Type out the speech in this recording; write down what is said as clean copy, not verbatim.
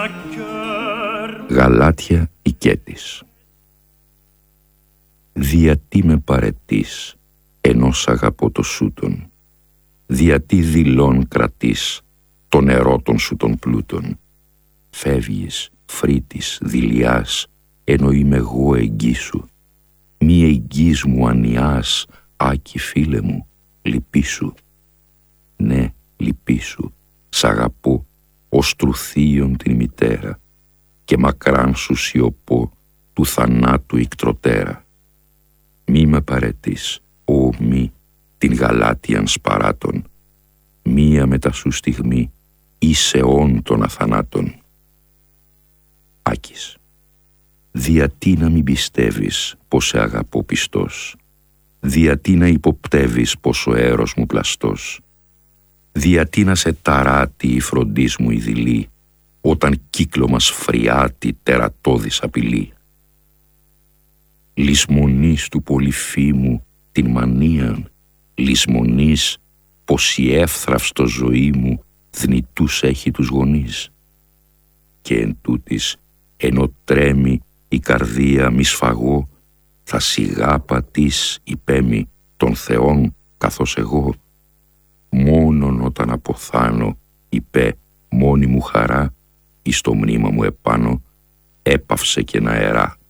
Γαλάτια οικέτης. Διατί με παρετείς, ενώ σ' αγαπώ το σούτον, διατί δειλών κρατείς τον ερώτων σου των πλούτων. Φεύγεις, φρύτης, δειλιάς, ενώ είμαι εγώ εγγύσου. Μη εγγύς μου ανιάς, άκη φίλε μου, λυπήσου. Ναι, λυπήσου, σ' αγαπώ, ως τρουθίον την μητέρα, και μακράν σου σιωπώ του θανάτου ικτροτέρα. Μη με παρετείς, ω μη, την γαλάτιαν σπαράτων, μία μετά σου στιγμή, είσαι όν των αθανάτων. Άκης. Διατί να μην πιστεύεις πως σε αγαπώ πιστός, διατί να υποπτεύεις πως ο έρος μου πλαστός, διατί να σε ταράτει η φροντίς μου η δειλή, όταν κύκλωμας φριάτη τερατώδης απειλή. Λησμονείς του πολυφήμου την μανίαν, λησμονείς πως η εύθραυστο ζωή μου θνητούς έχει τους γονείς. Και εν τούτης, ενώ τρέμει η καρδία μη σφαγώ, θα σιγά πατείς υπέμει των Θεών καθώς εγώ. Μόνον όταν αποθάνω, είπε μόνη μου χαρά, εις το μνήμα μου επάνω έπαυσε και να αερά.